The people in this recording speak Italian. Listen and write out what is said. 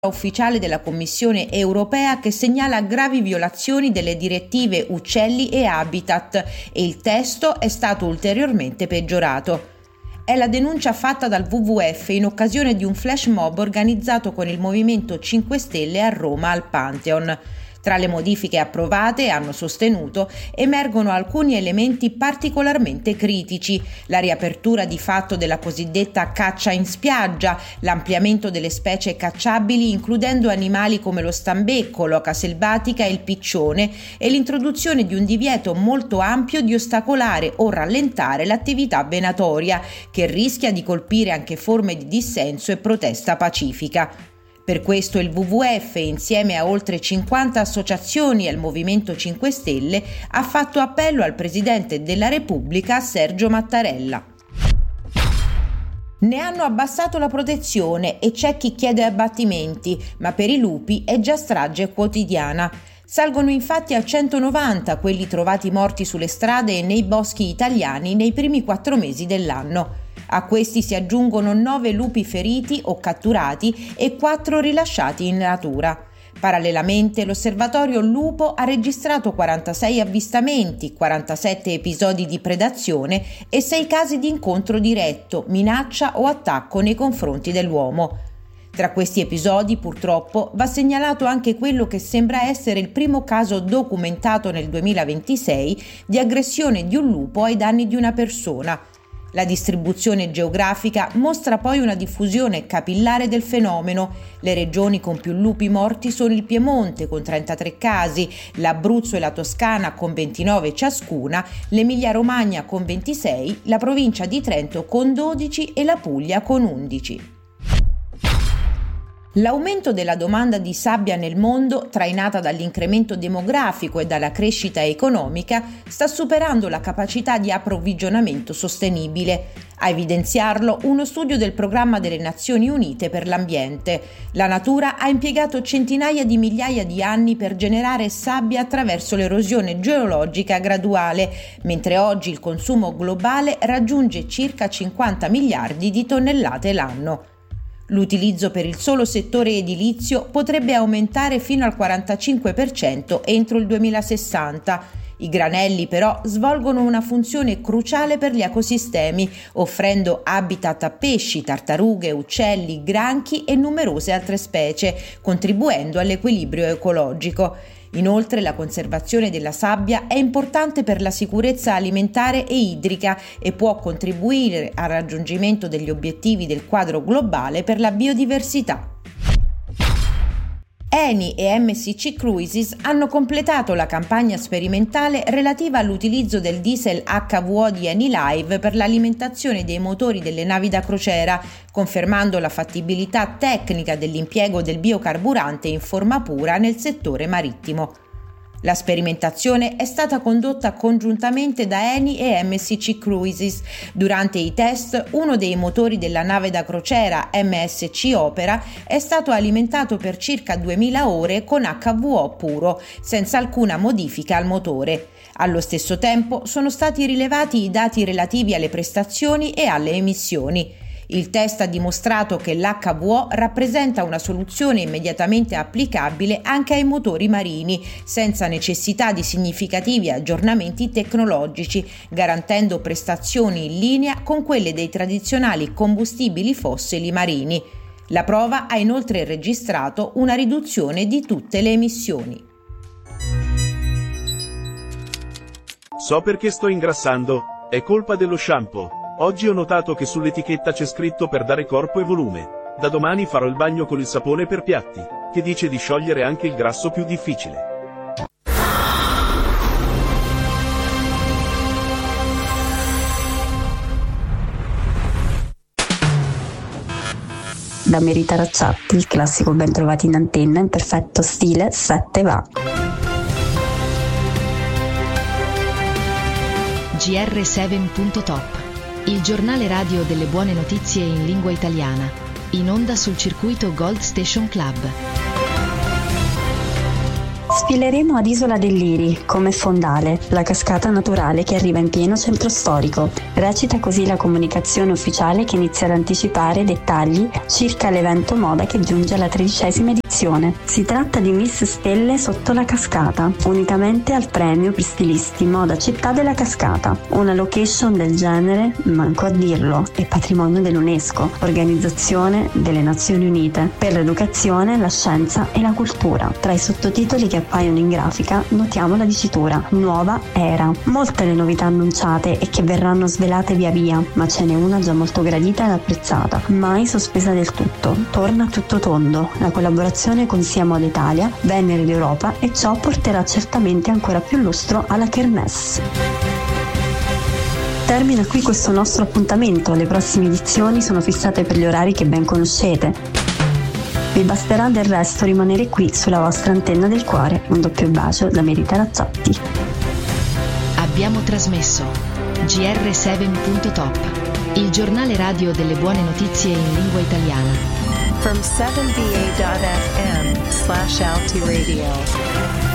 ufficiale della Commissione europea che segnala gravi violazioni delle direttive Uccelli e Habitat e il testo è stato ulteriormente peggiorato. È la denuncia fatta dal WWF in occasione di un flash mob organizzato con il Movimento 5 Stelle a Roma al Pantheon. Tra le modifiche approvate, hanno sostenuto, emergono alcuni elementi particolarmente critici: la riapertura di fatto della cosiddetta caccia in spiaggia, l'ampliamento delle specie cacciabili includendo animali come lo stambecco, l'oca selvatica e il piccione e l'introduzione di un divieto molto ampio di ostacolare o rallentare l'attività venatoria, che rischia di colpire anche forme di dissenso e protesta pacifica. Per questo il WWF, insieme a oltre 50 associazioni e al Movimento 5 Stelle, ha fatto appello al Presidente della Repubblica Sergio Mattarella. Ne hanno abbassato la protezione e c'è chi chiede abbattimenti, ma per i lupi è già strage quotidiana. Salgono infatti a 190 quelli trovati morti sulle strade e nei boschi italiani nei primi 4 mesi dell'anno. A questi si aggiungono 9 lupi feriti o catturati e 4 rilasciati in natura. Parallelamente, l'Osservatorio Lupo ha registrato 46 avvistamenti, 47 episodi di predazione e 6 casi di incontro diretto, minaccia o attacco nei confronti dell'uomo. Tra questi episodi, purtroppo, va segnalato anche quello che sembra essere il primo caso documentato nel 2026 di aggressione di un lupo ai danni di una persona. La distribuzione geografica mostra poi una diffusione capillare del fenomeno. Le regioni con più lupi morti sono il Piemonte con 33 casi, l'Abruzzo e la Toscana con 29 ciascuna, l'Emilia-Romagna con 26, la provincia di Trento con 12 e la Puglia con 11. L'aumento della domanda di sabbia nel mondo, trainata dall'incremento demografico e dalla crescita economica, sta superando la capacità di approvvigionamento sostenibile. A evidenziarlo uno studio del Programma delle Nazioni Unite per l'ambiente. La natura ha impiegato centinaia di migliaia di anni per generare sabbia attraverso l'erosione geologica graduale, mentre oggi il consumo globale raggiunge circa 50 miliardi di tonnellate l'anno. L'utilizzo per il solo settore edilizio potrebbe aumentare fino al 45% entro il 2060. I granelli però svolgono una funzione cruciale per gli ecosistemi, offrendo habitat a pesci, tartarughe, uccelli, granchi e numerose altre specie, contribuendo all'equilibrio ecologico. Inoltre la conservazione della sabbia è importante per la sicurezza alimentare e idrica e può contribuire al raggiungimento degli obiettivi del quadro globale per la biodiversità. Eni e MSC Cruises hanno completato la campagna sperimentale relativa all'utilizzo del diesel HVO di Enilive per l'alimentazione dei motori delle navi da crociera, confermando la fattibilità tecnica dell'impiego del biocarburante in forma pura nel settore marittimo. La sperimentazione è stata condotta congiuntamente da Eni e MSC Cruises. Durante i test, uno dei motori della nave da crociera MSC Opera è stato alimentato per circa 2000 ore con HVO puro, senza alcuna modifica al motore. Allo stesso tempo sono stati rilevati i dati relativi alle prestazioni e alle emissioni. Il test ha dimostrato che l'HVO rappresenta una soluzione immediatamente applicabile anche ai motori marini, senza necessità di significativi aggiornamenti tecnologici, garantendo prestazioni in linea con quelle dei tradizionali combustibili fossili marini. La prova ha inoltre registrato una riduzione di tutte le emissioni. So perché sto ingrassando, è colpa dello shampoo. Oggi ho notato che sull'etichetta c'è scritto per dare corpo e volume. Da domani farò il bagno con il sapone per piatti, che dice di sciogliere anche il grasso più difficile. Da Merita Racciatti, il classico ben trovati in antenna in perfetto stile 7 va. GR7.top, il giornale radio delle buone notizie in lingua italiana, in onda sul circuito Gold Station Club. Sfileremo ad Isola del Liri, come fondale, la cascata naturale che arriva in pieno centro storico. Recita così la comunicazione ufficiale che inizia ad anticipare dettagli circa l'evento moda che giunge alla 13ª edizione. Si tratta di Miss Stelle sotto la cascata, unicamente al premio per stilisti moda città della cascata. Una location del genere, manco a dirlo, è patrimonio dell'UNESCO, Organizzazione delle Nazioni Unite per l'educazione, la scienza e la cultura. Tra i sottotitoli che appaiono in grafica notiamo la dicitura Nuova Era. Molte le novità annunciate e che verranno svelate via via, ma ce n'è una già molto gradita ed apprezzata, mai sospesa del tutto. Torna tutto tondo, la collaborazione con Sia Moda Italia, Venere d'Europa, e ciò porterà certamente ancora più lustro alla Kermesse. Termina qui questo nostro appuntamento, le prossime edizioni sono fissate per gli orari che ben conoscete. Vi basterà del resto rimanere qui sulla vostra antenna del cuore. Un doppio bacio da Merita Razzotti. Abbiamo trasmesso GR7.top, il giornale radio delle buone notizie in lingua italiana. From 7va.fm/LT Radio.